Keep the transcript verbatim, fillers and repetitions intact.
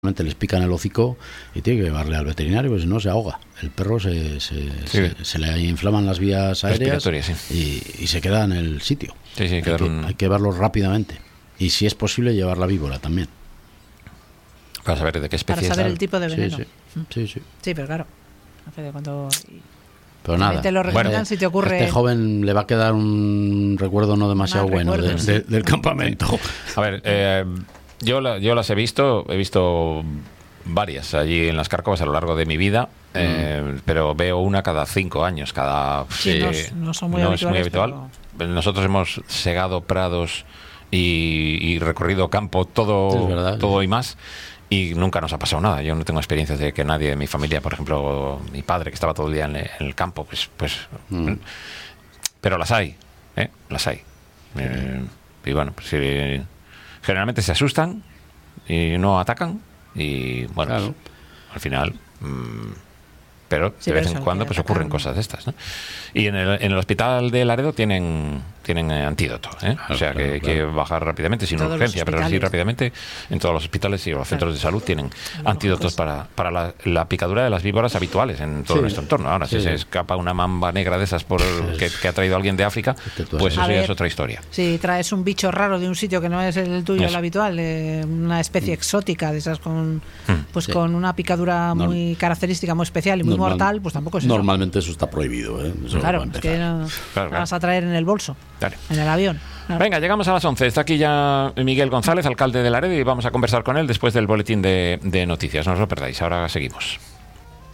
les pican el hocico y tiene que llevarle al veterinario, porque si no se ahoga. El perro se, se, sí. se, se le inflaman las vías aéreas sí. y, y se queda en el sitio. Sí, sí, hay, que, un... hay que verlo rápidamente. Y si es posible, llevar la víbora también. Para saber de qué especie es. Para saber el tipo de veneno. Sí, sí. sí, sí. sí pero claro. Hace de cuando... Pero nada, te lo recomiendan bueno, si te ocurre... este joven le va a quedar un recuerdo no demasiado Mal bueno recuerdo, de, sí. de, del campamento. A ver, eh, yo, la, yo las he visto, he visto varias allí en las Cárcovas a lo largo de mi vida, mm. eh, pero veo una cada cinco años, cada... Sí, eh, no, no son muy no habituales, es muy habitual. Pero... Nosotros hemos segado prados y, y recorrido campo, todo, verdad, todo sí. y más. Y nunca nos ha pasado nada. Yo no tengo experiencias de que nadie de mi familia, por ejemplo, mi padre, que estaba todo el día en el campo, pues... pues mm. Pero las hay, ¿eh? Las hay. Eh, y bueno, pues, eh, generalmente se asustan y no atacan. Y bueno, claro. pues, al final... Mmm, pero sí, de vez pero en cuando pues ocurren cosas de estas, ¿no? Y en el, en el hospital de Laredo tienen tienen eh, antídoto, ¿eh? Claro, o sea que claro, hay claro. que bajar rápidamente, sin Todos urgencia, pero sí rápidamente. En todos los hospitales y los centros de salud tienen antídotos para, para la, la picadura de las víboras habituales en todo sí. nuestro entorno. Ahora, sí, si sí. se escapa una mamba negra de esas por que, que ha traído alguien de África, pues eso ya es otra historia. Si traes un bicho raro de un sitio que no es el tuyo, eso. el habitual, eh, una especie mm. exótica de esas con mm. pues sí. con una picadura muy no. característica, muy especial y muy Normal. mortal, pues tampoco es eso. Normalmente eso está prohibido, ¿eh? Eso claro, es que no, claro, claro. vas a traer en el bolso, Dale. en el avión. Claro. Venga, llegamos a las once. Está aquí ya Miguel González, alcalde de Laredo, y vamos a conversar con él después del boletín de, de noticias. No os lo perdáis, ahora seguimos.